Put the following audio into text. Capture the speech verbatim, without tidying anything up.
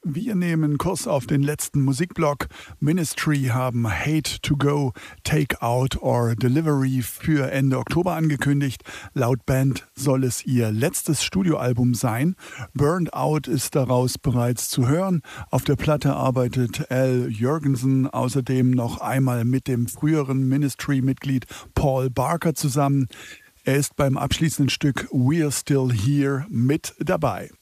Wir nehmen Kurs auf den letzten Musikblock. Ministry haben Hate to Go, Take Out or Delivery für Ende Oktober angekündigt. Laut Band soll es ihr letztes Studioalbum sein. Burned Out ist daraus bereits zu hören. Auf der Platte arbeitet Al Jourgensen außerdem noch einmal mit dem früheren Ministry-Mitglied Paul Barker zusammen. Er ist beim abschließenden Stück We're Still Here mit dabei.